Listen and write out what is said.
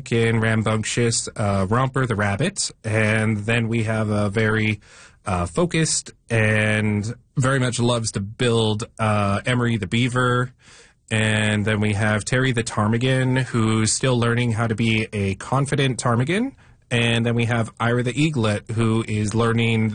outspoken, rambunctious Romper the rabbit. And then we have a very focused and very much loves to build Emery the beaver. And then we have Terry the ptarmigan, who's still learning how to be a confident ptarmigan. And then we have Ira the eaglet, who is learning